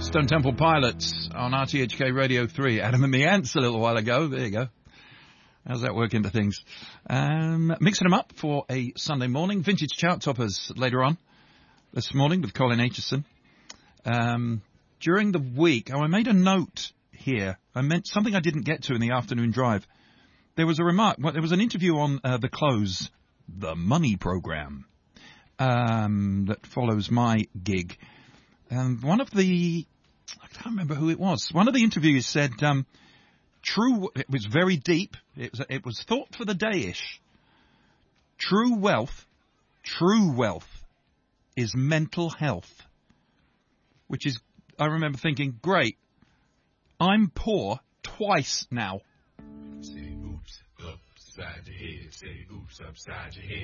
Stone Temple Pilots on RTHK Radio 3. Adam and the Ants a little while ago. There you go. How's that work into things? Mixing them up for a Sunday morning. Vintage chart toppers later on this morning with Colin Aitchison. During the week, I made a note here. I meant something I didn't get to in the afternoon drive. There was a remark. Well, there was an interview on The Close, the Money Programme, that follows my gig. One of the, I can't remember who it was. One of the interviewers said, it was very deep. It was thought for the day-ish. True wealth is mental health. Which is, I remember thinking, great. I'm poor twice now. Say oops upside your head. Say oops upside your head.